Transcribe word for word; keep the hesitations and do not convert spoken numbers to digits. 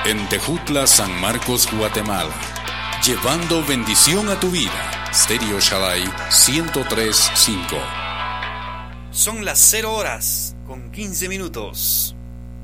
En Tejutla, San Marcos, Guatemala. Llevando bendición a tu vida. Stereo Shaddai ciento tres punto cinco. Son las cero horas con quince minutos.